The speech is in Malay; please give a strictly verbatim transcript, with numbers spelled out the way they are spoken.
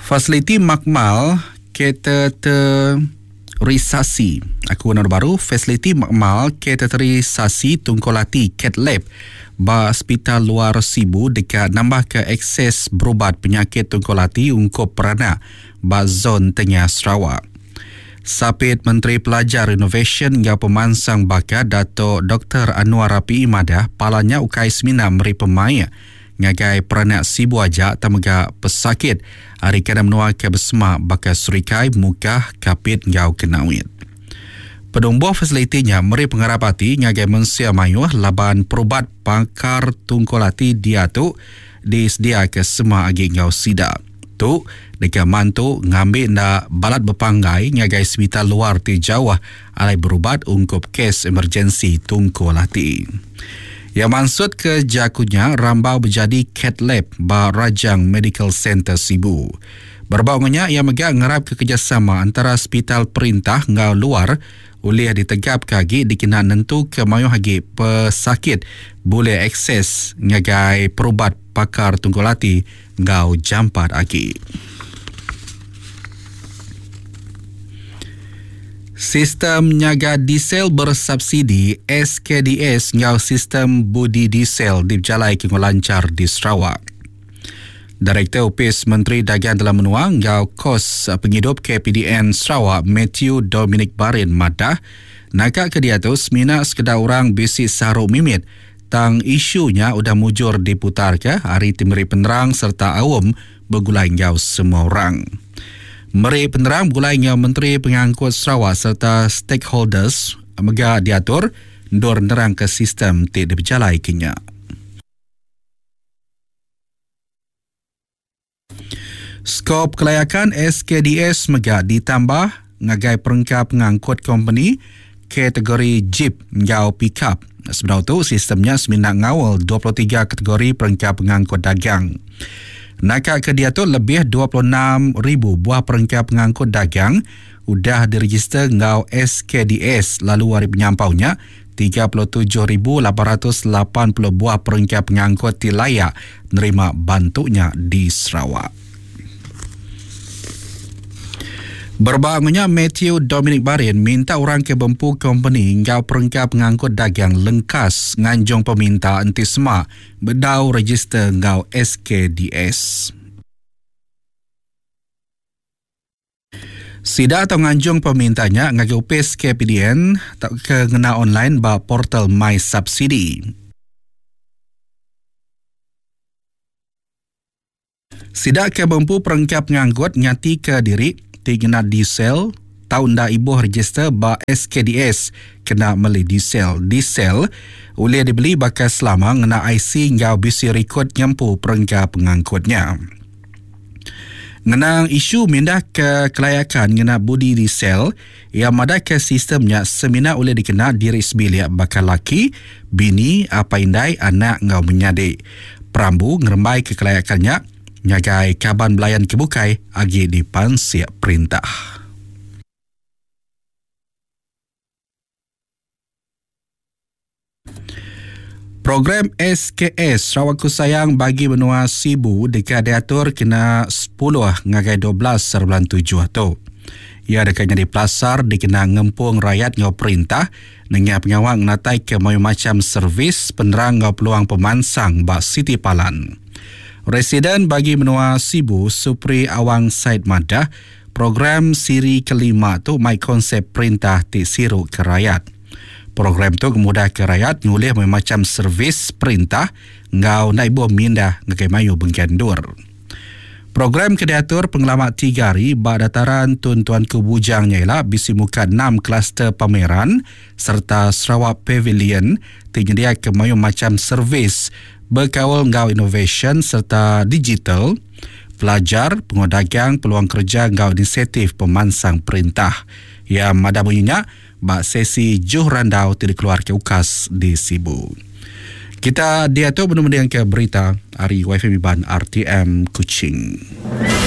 Fasiliti makmal kateterisasi. Aku benar baru, fasiliti makmal kateterisasi Tungkolati Cat Lab ba hospital luar Sibu dekat nambah ke akses berubat penyakit Tungkolati ungkup peranak ba zon tengah Sarawak. Sapit Menteri Pelajar Innovation hingga pemansang bakat Dato' Doktor Anwar Rapi Imadah palanya ukai semina meri pemain ngagai peranak Sibu ajak tamega pesakit hari kena menua ke bersama bakal surikai mukah kapit ngau kenawit. Pedumbuh fasilitinya meri pengarapati ngagai mensia mayuh laban perubat pakar Tungkolati dia tu disedia ke semua agi ngau sida. Tu dekat mantu ngambil na balat berpanggai ngagai hospital luar ti Jawa alai berubat ungkup kes emergensi Tungkolati. Yang maksud ke jakunya rambau berjadi Cat Lab ba Rajang Medical Center Sibu. Berbaungnya ia megak ngerap ke kerjasama antara hospital perintah ngau luar oleh ditegap kagi dikena nentu ke mayuh hagi pesakit boleh akses ngagai perubat pakar Tungkolati ngau jampat agi. Sistem nyaga diesel bersubsidi S K D S ngau sistem budi diesel diberjalai kengau lancar di Sarawak. Direktur Opis Menteri Dagang telah menuang ngau kos penghidup K P D N Sarawak Matthew Dominic Barin madah nakak ke dia tu semina sekedar orang bisi saruk mimit tang isunya udah mujur diputar ke hari timeri penerang serta awam bergulai ngau semua orang. Meri penerang bergulai ngau Menteri Pengangkut Sarawak serta stakeholders mega diatur ndor nerang ke sistem tidak berjalai kenya. Skop kelayakan S K D S mega ditambah ngagai perengkap pengangkut company kategori Jeep ngau pickup. Sebenarnya tu sistemnya semina ngawal dua puluh tiga kategori perengkap pengangkut dagang. Nakak ke dia tu lebih dua puluh enam ribu buah perengkap pengangkut dagang udah diregister ngau S K D S lalu hari penyampaunya tiga puluh tujuh ribu lapan ratus lapan puluh buah perengkap pengangkut layak nerima bantunya di Sarawak. Berbaungnya Matthew Dominic Barin minta orang ke Bempu Company ngau perengkap pengangkut dagang lengkas nganjung peminta enti semak bedau register ngau S K D S. Sida atau nganjung pemintanya ngagai upis K P D N tak ke ngena online ba portal My Subsidi. Sida ke Bempu perengkap pengangkut nyati ke diri tingna diesel tahun dah ibu register ba S K D S kena meli diesel. Diesel boleh dibeli bakal selama ngena I C ngau bisi rekod nyampu perengkap pengangkutnya. Ngenang isu mindah ke kelayakan ngena budi diesel yang mada ke sistemnya semina boleh dikena diri sebilik bakal laki, bini, apa indai, anak ngau menyadik. Perambu ngerembai ke kelayakannya nyagai kaban belayan kebukai agi di pansiak perintah. Program S K S Sarawak Ku Sayang bagi benua Sibu dekat diatur kena sepuluh ngagai dua belas bulan tujuh tu. Ia dekatnya di Plasar dikena ngempung rakyat ngau perintah dengan pengawang natai ke mayu macam servis penerang ngau peluang pemansang bak Siti Palan. Residen bagi benua Sibu Supri Awang Said Madah program siri kelima tu mai konsep perintah ti siru ke rakyat. Program tu kemudah ke rakyat ngulih macam servis perintah ngau naibu mindah ngagai mayu bengkendur. Program kediatur pengalamat tiga hari bak dataran Tuan-Tuan Ku Bujangnya ialah bisi muka enam kluster pameran serta Sarawak Pavilion tinyedia ke mayu macam servis berkawal ngau innovation serta digital, pelajar, pengodagang, peluang kerja ngau inisiatif pemansang perintah. Yang mada bunyinya, bak sesi Juh Randau tidak keluar ke ukas di Sibu. Kita dia tu benar-benar ke berita hari Y F M Iban R T M Kuching.